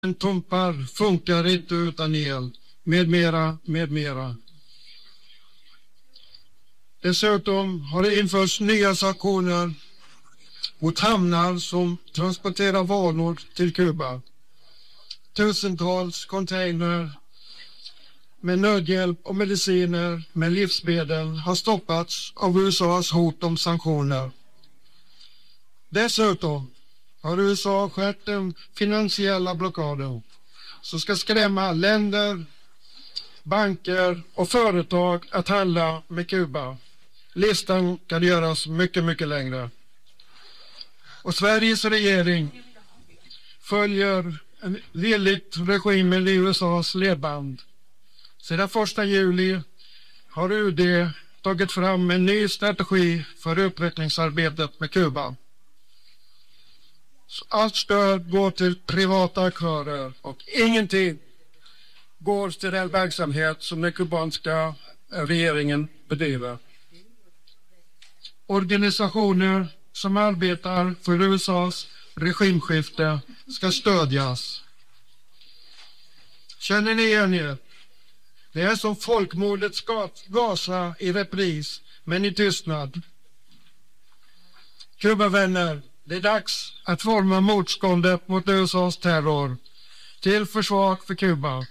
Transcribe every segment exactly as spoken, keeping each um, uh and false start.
Pumpar funkar inte utan el, med mera, med mera. Dessutom har det införts nya sanktioner mot hamnar som transporterar varor till Kuba. Tusentals container med nödhjälp och mediciner med livsmedel har stoppats av U S A:s hot om sanktioner. Dessutom har U S A skärpt den finansiella blockaden som ska skrämma länder, banker och företag att handla med Kuba. Listan kan göras mycket, mycket längre. Och Sveriges regering följer villigt regimen i U S A:s ledband. Sedan första juli har U D tagit fram en ny strategi för utvecklingsarbetet med Kuba. Allt stöd går till privata aktörer och ingenting går till den verksamhet som den kubanska regeringen bedriver. Organisationer som arbetar för U S A:s regimskifte ska stödjas. Känner ni igen er? Det är som folkmordets Gaza i repris, men i tystnad. Kubavänner, det är dags att forma motståndet mot U S A:s terror till försvar för Kuba.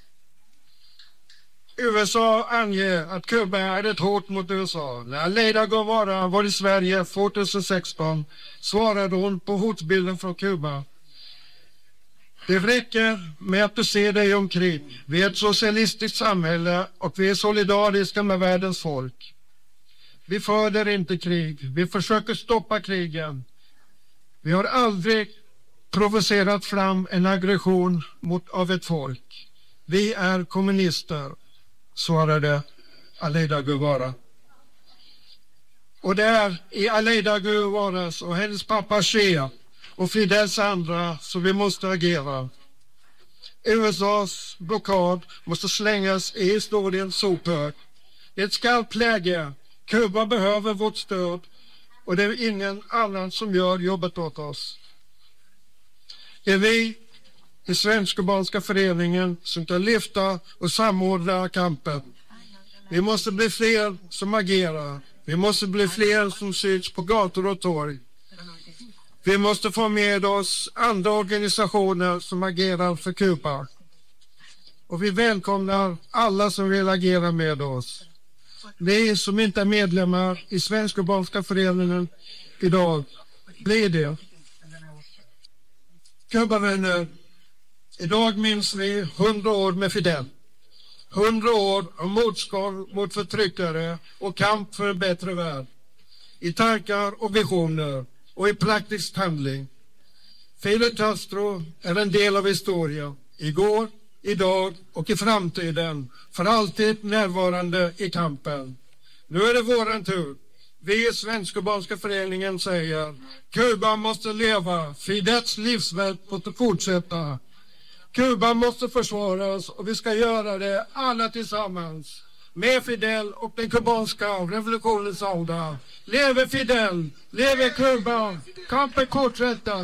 U S A anger att Kuba är ett hot mot U S A. När Aleida Guevara var i Sverige tjugohundrasexton svarade hon på hotbilden från Kuba. Det räcker med att du ser dig omkring. Vi är ett socialistiskt samhälle och vi är solidariska med världens folk. Vi föder inte krig. Vi försöker stoppa krigen. Vi har aldrig provocerat fram en aggression mot av ett folk. Vi är kommunister, svarade Aleida Guevara. Och det är i Aleida Guevaras och hennes pappa Che och Fidels andra som vi måste agera. U S A:s blockad måste slängas i historiens sophög. Det är ett skarpt läge. Kuba behöver vårt stöd och det är ingen annan som gör jobbet åt oss. Det är vi i Svensk-kubanska föreningen som kan lyfta och samordna kampen. Vi måste bli fler som agerar. Vi måste bli fler som syns på gator och torg. Vi måste få med oss andra organisationer som agerar för Kuba. Och vi välkomnar alla som vill agera med oss. Ni som inte är medlemmar i Svensk-kubanska föreningen idag, blir det. Kubavänner, idag minns vi hundra år med Fidel. Hundra år av motstånd mot förtryckare och kamp för en bättre värld. I tankar och visioner och i praktisk handling. Fidel Castro är en del av historien. Igår, idag och i framtiden. För alltid närvarande i kampen. Nu är det våran tur. Vi i Svensk-kubanska föreningen säger: Kuba måste leva. Fidels livsverk måste fortsätta. Kuba måste försvaras och vi ska göra det alla tillsammans. Med Fidel och den kubanska revolutionens anda. Leve Fidel! Leve Kuba! Kampen fortsätter!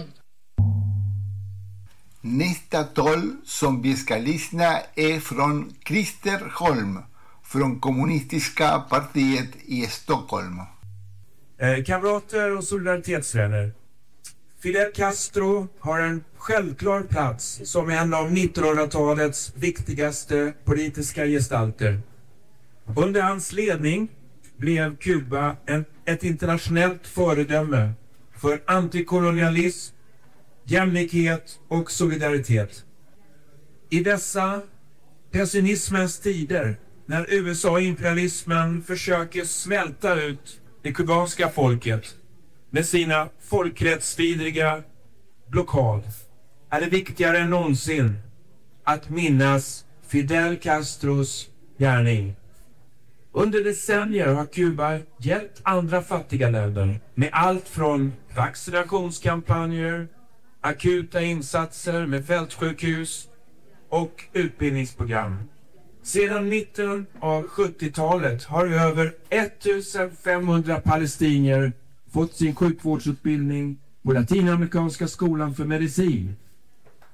Nästa tal som vi ska lyssna är från Christer Holm från Kommunistiska partiet i Stockholm. Eh, kamrater och solidaritetsvänner. Fidel Castro har en självklar plats som en av nittonhundratalets viktigaste politiska gestalter. Under hans ledning blev Kuba en, ett internationellt föredöme för antikolonialism, jämlikhet och solidaritet. I dessa pessimismens tider, när U S A-imperialismen försöker smälta ut det kubanska folket med sina folkrättsvidriga blockad, är det viktigare än någonsin att minnas Fidel Castros gärning. Under decennier har Kuba hjälpt andra fattiga länder med allt från vaccinationskampanjer, akuta insatser med fältsjukhus och utbildningsprogram. Sedan mitten av sjuttiotalet har över femtonhundra palestinier fått sin sjukvårdsutbildning på Latinamerikanska skolan för medicin.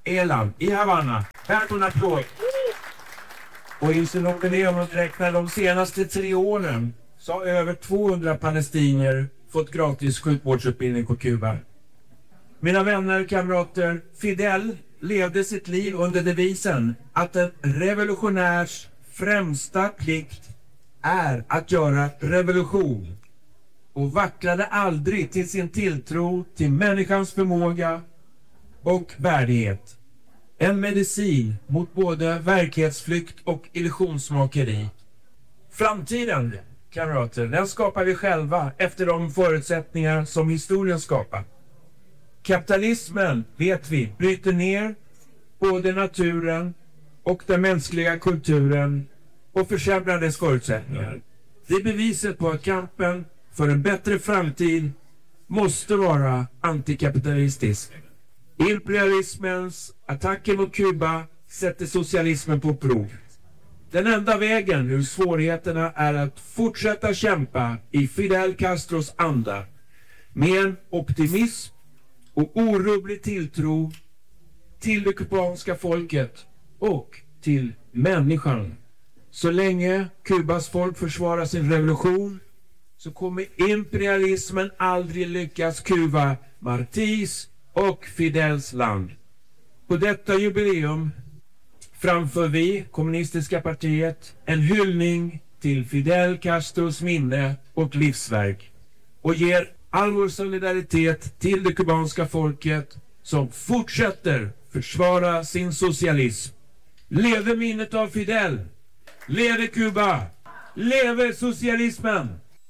Elan i Havanna. Värt en applåd. Och i sin jubileumsräknar de senaste tre åren så har över tvåhundra palestinier fått gratis sjukvårdsutbildning på Kuba. Mina vänner, kamrater, Fidel levde sitt liv under devisen att en revolutionärs främsta plikt är att göra revolution, och vacklade aldrig till sin tilltro till människans förmåga och värdighet. En medicin mot både verklighetsflykt och illusionsmakeri. Framtiden, kamrater, den skapar vi själva efter de förutsättningar som historien skapar. Kapitalismen, vet vi, bryter ner både naturen och den mänskliga kulturen och försämrar dess förutsättningar. Det är beviset på att kampen för en bättre framtid måste vara antikapitalistisk. Imperialismens attacker mot Kuba sätter socialismen på prov. Den enda vägen ur svårigheterna är att fortsätta kämpa i Fidel Castros anda med en optimism och orubblig tilltro till det kubanska folket och till människan. Så länge Kubas folk försvarar sin revolution så kommer imperialismen aldrig lyckas kuva Martís och Fidels land. På detta jubileum framför vi, kommunistiska partiet, en hyllning till Fidel Castros minne och livsverk och ger all vår solidaritet till det kubanska folket som fortsätter försvara sin socialism. Leve minnet av Fidel! Leve Kuba! Leve socialismen!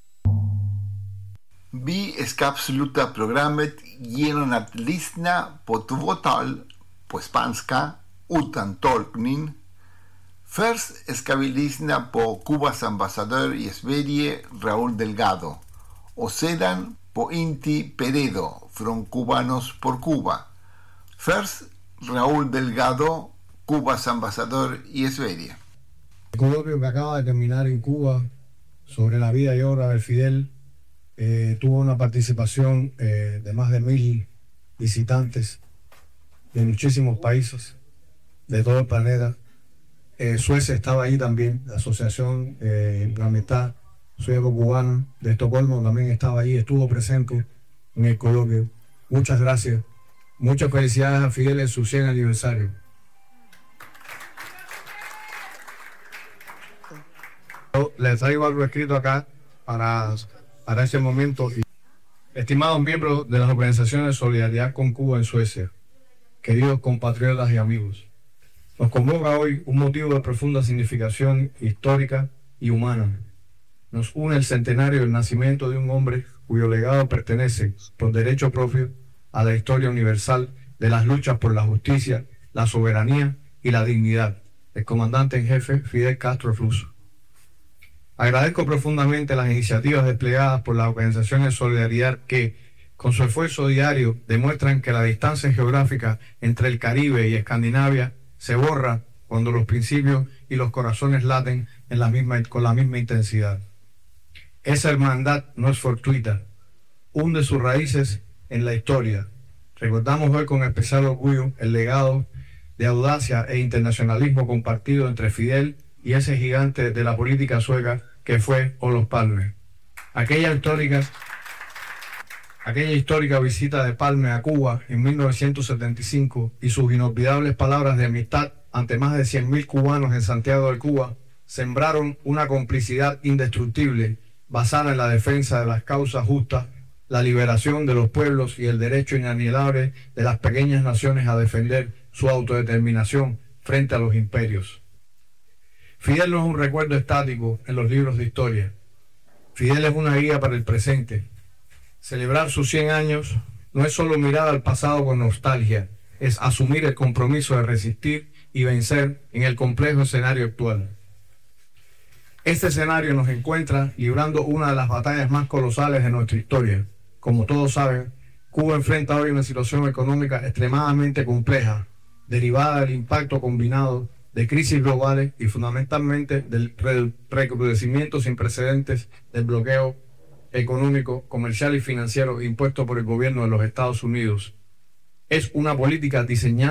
Vi ska avsluta programmet genom att lyssna på två tal på spanska utan tolkning. Först ska vi lyssna på Kubas ambassadör i Sverige, Raúl Delgado, och sedan på Inti Peredo från Cubanos por Cuba. Först Raúl Delgado, Kubas ambassadör i Sverige. El coloquio que acaba de terminar en Cuba sobre la vida y obra del Fidel eh, tuvo una participación eh, de más de mil visitantes de muchísimos países de todo el planeta. Eh, Suecia estaba ahí también, la Asociación eh, la Amistad Sueco-Cubana de Estocolmo también estaba ahí, estuvo presente en el coloquio. Muchas gracias, muchas felicidades a Fidel en su cien aniversario. Les traigo algo escrito acá para, para ese momento. Estimados miembros de las organizaciones de solidaridad con Cuba en Suecia, queridos compatriotas y amigos, nos convoca hoy un motivo de profunda significación histórica y humana. Nos une el centenario del nacimiento de un hombre cuyo legado pertenece, por derecho propio, a la historia universal de las luchas por la justicia, la soberanía y la dignidad, el comandante en jefe Fidel Castro Russo. Agradezco profundamente las iniciativas desplegadas por las organizaciones de solidaridad que, con su esfuerzo diario, demuestran que la distancia geográfica entre el Caribe y Escandinavia se borra cuando los principios y los corazones laten en la misma, con la misma intensidad. Esa hermandad no es fortuita, hunde sus raíces en la historia. Recordamos hoy con especial orgullo el legado de audacia e internacionalismo compartido entre Fidel y ese gigante de la política sueca que fue Olof Palme. Aquella histórica, aquella histórica visita de Palme a Cuba en mil novecientos setenta y cinco y sus inolvidables palabras de amistad ante más de cien mil cubanos en Santiago de Cuba sembraron una complicidad indestructible basada en la defensa de las causas justas, la liberación de los pueblos y el derecho inalienable de las pequeñas naciones a defender su autodeterminación frente a los imperios. Fidel no es un recuerdo estático en los libros de historia. Fidel es una guía para el presente. Celebrar sus cien años no es solo mirar al pasado con nostalgia, es asumir el compromiso de resistir y vencer en el complejo escenario actual. Este escenario nos encuentra librando una de las batallas más colosales de nuestra historia. Como todos saben, Cuba enfrenta hoy una situación económica extremadamente compleja, derivada del impacto combinado de crisis globales y fundamentalmente del recrudecimiento sin precedentes del bloqueo económico, comercial y financiero impuesto por el gobierno de los Estados Unidos. Es una política diseñada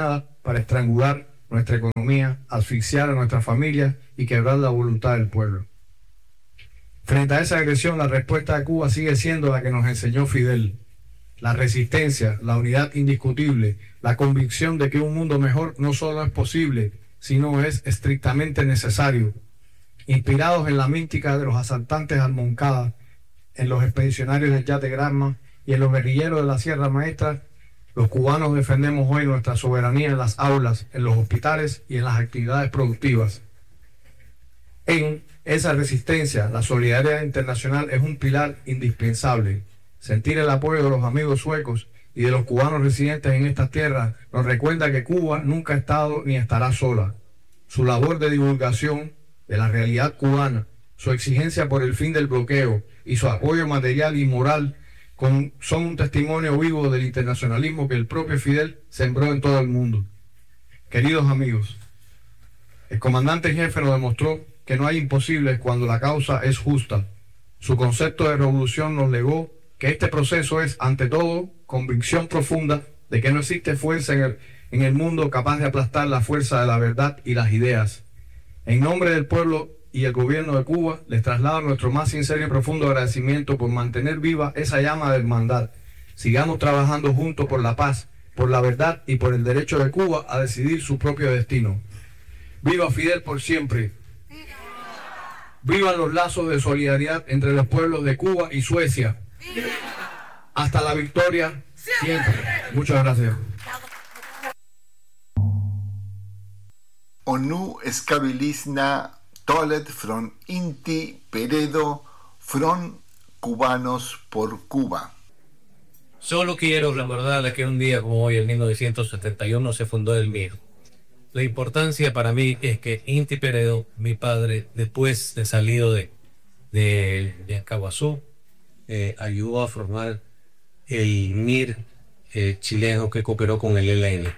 para estrangular nuestra economía, asfixiar a nuestras familias y quebrar la voluntad del pueblo. Frente a esa agresión, la respuesta de Cuba sigue siendo la que nos enseñó Fidel: la resistencia, la unidad indiscutible, la convicción de que un mundo mejor no solo es posible, sino es estrictamente necesario. Inspirados en la mística de los asaltantes al Moncada, en los expedicionarios del Yate Granma y en los guerrilleros de la Sierra Maestra, los cubanos defendemos hoy nuestra soberanía en las aulas, en los hospitales y en las actividades productivas. En esa resistencia, la solidaridad internacional es un pilar indispensable. Sentir el apoyo de los amigos suecos y de los cubanos residentes en estas tierras nos recuerda que Cuba nunca ha estado ni estará sola. Su labor de divulgación de la realidad cubana, su exigencia por el fin del bloqueo y su apoyo material y moral con, son un testimonio vivo del internacionalismo que el propio Fidel sembró en todo el mundo. Queridos amigos, el comandante en jefe nos demostró que no hay imposibles cuando la causa es justa. Su concepto de revolución nos legó que este proceso es, ante todo, convicción profunda de que no existe fuerza en el, en el mundo capaz de aplastar la fuerza de la verdad y las ideas. En nombre del pueblo y el gobierno de Cuba, les traslado nuestro más sincero y profundo agradecimiento por mantener viva esa llama de hermandad. Sigamos trabajando juntos por la paz, por la verdad y por el derecho de Cuba a decidir su propio destino. ¡Viva Fidel por siempre! ¡Vivan los lazos de solidaridad entre los pueblos de Cuba y Suecia! ¡Hasta la victoria siempre! Muchas gracias. Onu escabilisna tolet from Inti Peredo from Cubanos por Cuba. Solo quiero recordarles que un día como hoy, en mil novecientos setenta y uno, se fundó el M I R. La importancia para mí es que Inti Peredo, mi padre, después de salido de, de, de Ancahuazú, eh, ayudó a formar el M I R eh, chileno que cooperó con el E L N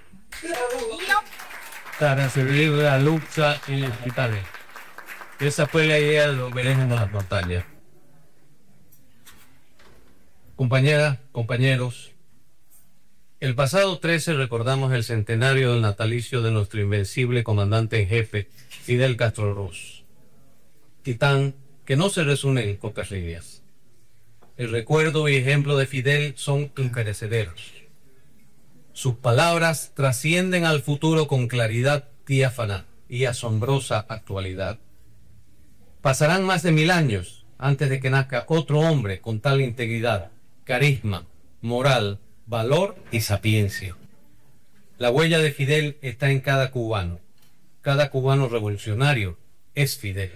para servir la lucha en hospitales. Esa fue la idea de los Belén en las montañas. Compañeras, compañeros, el pasado trece recordamos el centenario del natalicio de nuestro invencible comandante en jefe, Fidel Castro Ruz, titán que no se resume en pocas líneas. El recuerdo y ejemplo de Fidel son imperecederos. Sus palabras trascienden al futuro con claridad diáfana y asombrosa actualidad. Pasarán más de mil años antes de que nazca otro hombre con tal integridad, carisma, moral, valor y sapiencia. La huella de Fidel está en cada cubano. Cada cubano revolucionario es Fidel.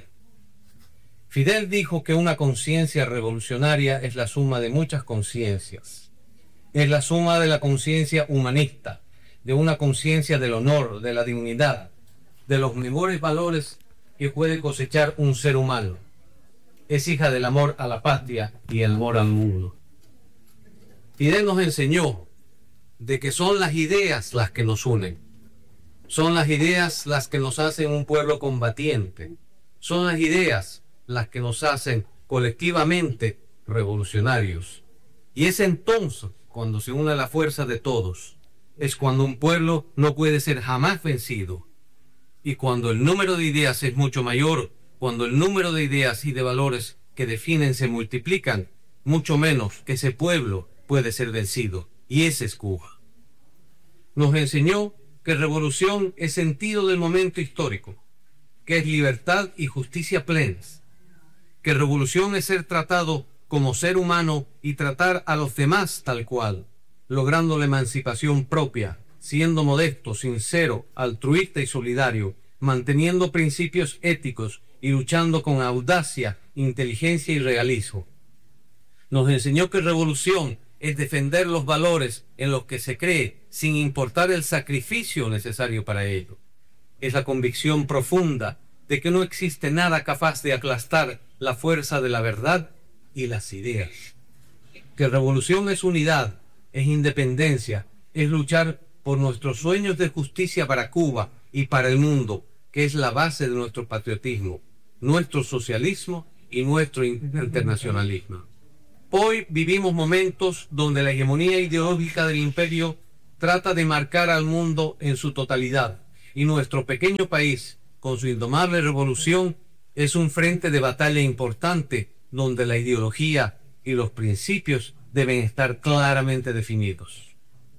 Fidel dijo que una conciencia revolucionaria es la suma de muchas conciencias. Es la suma de la conciencia humanista, de una conciencia del honor, de la dignidad, de los mejores valores que puede cosechar un ser humano. Es hija del amor a la patria y el amor al mundo. Fidel nos enseñó de que son las ideas las que nos unen. Son las ideas las que nos hacen un pueblo combatiente. Son las ideas las que nos hacen colectivamente revolucionarios. Y es entonces cuando se une la fuerza de todos. Es cuando un pueblo no puede ser jamás vencido. Y cuando el número de ideas es mucho mayor, cuando el número de ideas y de valores que definen se multiplican, mucho menos que ese pueblo puede ser vencido. Y ese es Cuba. Nos enseñó que revolución es sentido del momento histórico, que es libertad y justicia plenas, que revolución es ser tratado como ser humano y tratar a los demás tal cual, logrando la emancipación propia, siendo modesto, sincero, altruista y solidario, manteniendo principios éticos y luchando con audacia, inteligencia y realismo. Nos enseñó que revolución es defender los valores en los que se cree, sin importar el sacrificio necesario para ello. Es la convicción profunda de que no existe nada capaz de aplastar la fuerza de la verdad y las ideas. Que revolución es unidad, es independencia, es luchar por nuestros sueños de justicia para Cuba y para el mundo, que es la base de nuestro patriotismo, nuestro socialismo y nuestro internacionalismo. Hoy vivimos momentos donde la hegemonía ideológica del imperio trata de marcar al mundo en su totalidad, y nuestro pequeño país, con su indomable revolución, es un frente de batalla importante donde la ideología y los principios deben estar claramente definidos.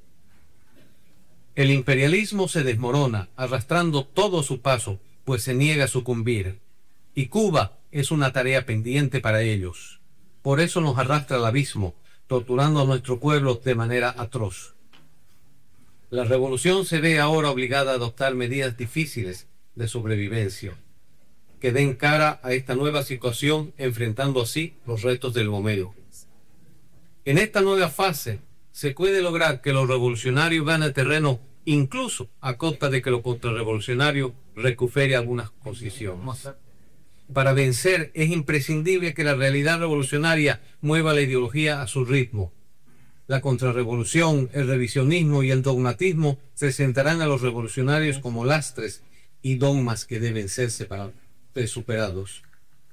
El imperialismo se desmorona, arrastrando todo a su paso, pues se niega a sucumbir, y Cuba es una tarea pendiente para ellos. Por eso nos arrastra al abismo, torturando a nuestro pueblo de manera atroz. La revolución se ve ahora obligada a adoptar medidas difíciles de sobrevivencia, que den cara a esta nueva situación, enfrentando así los retos del momento. En esta nueva fase se puede lograr que los revolucionarios ganen terreno, incluso a costa de que los contrarrevolucionarios recuperen algunas posiciones. Para vencer es imprescindible que la realidad revolucionaria mueva la ideología a su ritmo. La contrarrevolución, el revisionismo y el dogmatismo presentarán a los revolucionarios como lastres y dogmas que deben ser separados, superados.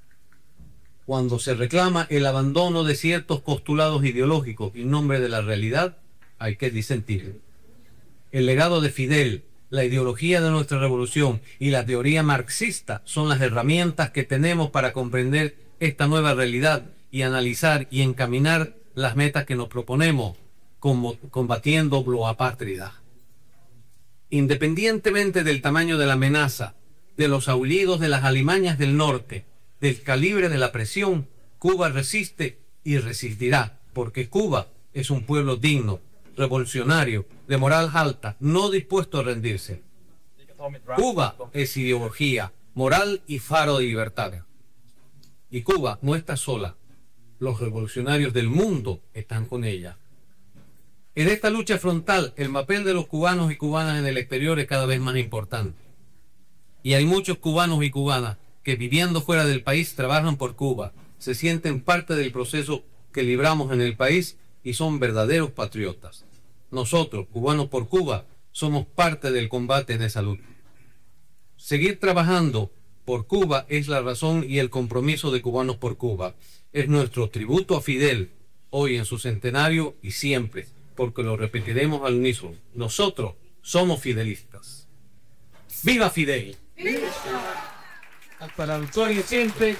Cuando se reclama el abandono de ciertos postulados ideológicos en nombre de la realidad, hay que disentir. El legado de Fidel, la ideología de nuestra revolución y la teoría marxista son las herramientas que tenemos para comprender esta nueva realidad y analizar y encaminar las metas que nos proponemos, como combatiendo lo apátrida. Independientemente del tamaño de la amenaza, de los aullidos de las alimañas del norte, del calibre de la presión, Cuba resiste y resistirá, porque Cuba es un pueblo digno, revolucionario, de moral alta, no dispuesto a rendirse. Cuba es ideología, moral y faro de libertad. Y Cuba no está sola. Los revolucionarios del mundo están con ella. En esta lucha frontal, el papel de los cubanos y cubanas en el exterior es cada vez más importante. Y hay muchos cubanos y cubanas que viviendo fuera del país trabajan por Cuba, se sienten parte del proceso que libramos en el país y son verdaderos patriotas. Nosotros, cubanos por Cuba, somos parte del combate en esa lucha. Seguir trabajando por Cuba es la razón y el compromiso de Cubanos por Cuba. Es nuestro tributo a Fidel, hoy en su centenario y siempre, porque lo repetiremos al unísono. Nosotros somos fidelistas. ¡Viva Fidel! ¡Viva! Hasta la victoria siempre.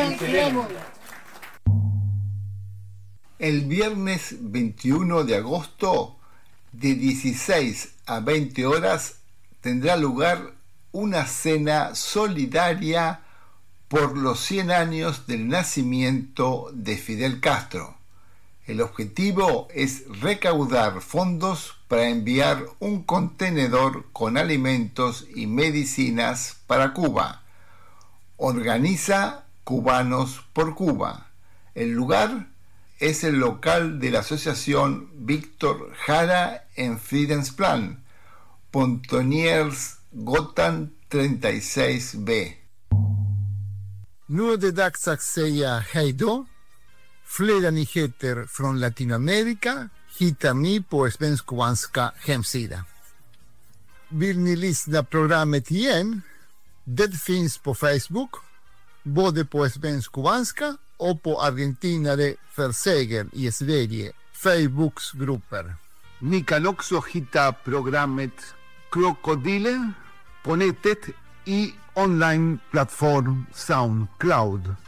El viernes veintiuno de agosto, de dieciséis a veinte horas, tendrá lugar una cena solidaria por los cien años del nacimiento de Fidel Castro. El objetivo es recaudar fondos para enviar un contenedor con alimentos y medicinas para Cuba. Organiza Cubanos por Cuba. El lugar es el local de la Asociación Víctor Jara en Friedensplan, Pontoniers-Gotthard treinta y seis B. Nu är det dags att säga hej då. Flera nyheter från Latinamerika hittar ni på svensk-kubanska hemsida. Vill ni lyssna programmet igen? Det finns på Facebook, både på svensk-kubanska och på Argentinare för seger i Sverige, Facebooks grupper. Ni kan också hitta programmet Krokodile på nätet i online-plattform SoundCloud.